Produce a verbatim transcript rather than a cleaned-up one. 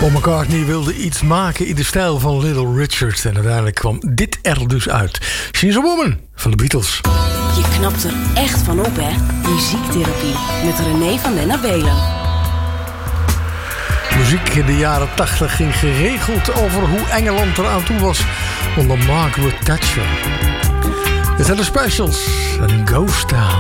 Paul McCartney wilde iets maken in de stijl van Little Richard. En uiteindelijk kwam dit er dus uit. She's a Woman van de Beatles. Je knapt er echt van op, hè? Muziektherapie met René van den Abelen. Muziek in de jaren tachtig ging geregeld over hoe Engeland eraan toe was onder Margaret Thatcher. Dit zijn de Specials en Ghost Town.